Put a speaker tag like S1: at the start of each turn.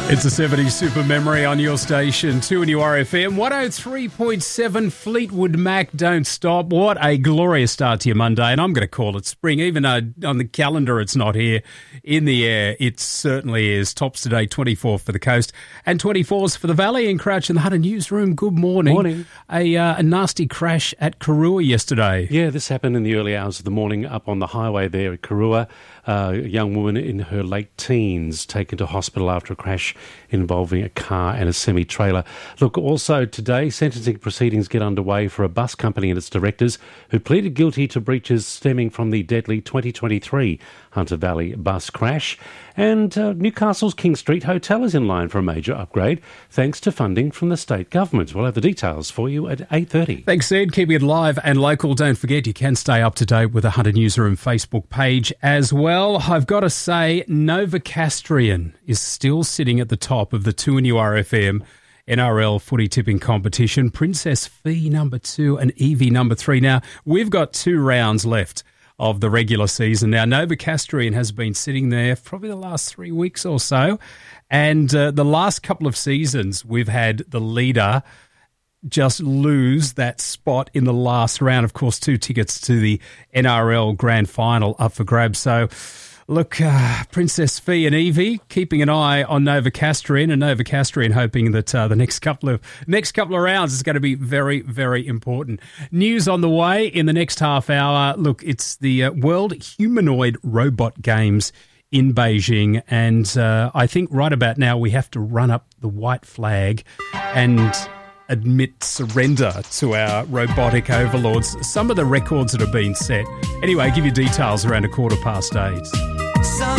S1: It's a 70s super memory on your station, 2NURFM, 103.7 Fleetwood Mac, Don't Stop. What a glorious start to your Monday, and I'm going to call it spring. Even though on the calendar it's not here, in the air it certainly is. Tops today, 24 for the coast and 24s for the valley. In Crouch in the Hunter newsroom, good morning.
S2: Morning.
S1: A nasty crash at Karua yesterday.
S2: Yeah, this happened in the early hours of the morning up on the highway there at Karua. A young woman in her late teens taken to hospital after a crash involving a car and a semi-trailer. Look, also today, sentencing proceedings get underway for a bus company and its directors who pleaded guilty to breaches stemming from the deadly 2023 Hunter Valley bus crash. And Newcastle's King Street Hotel is in line for a major upgrade thanks to funding from the state government. We'll have the details for you at 8:30.
S1: Thanks, Ed. Keeping it live and local. Don't forget, you can stay up to date with the Hunter Newsroom Facebook page as well. I've got to say, Novocastrian is still sitting at the top of the 2NURFM NRL footy tipping competition. Princess Fee number 2 and Evie number 3. Now, we've got 2 rounds left of the regular season. Now, Novocastrian has been sitting there for probably the last 3 weeks or so. And the last couple of seasons, we've had the leader just lose that spot in the last round. Of course, 2 tickets to the NRL Grand Final up for grabs. So, look, Princess Fee and Evie keeping an eye on Novocastrian, and Novocastrian hoping that the next couple of rounds is going to be very, very important. News on the way in the next half hour. Look, it's the World Humanoid Robot Games in Beijing, and I think right about now we have to run up the white flag and admit surrender to our robotic overlords. Some of the records that have been set. Anyway, I'll give you details around 8:15.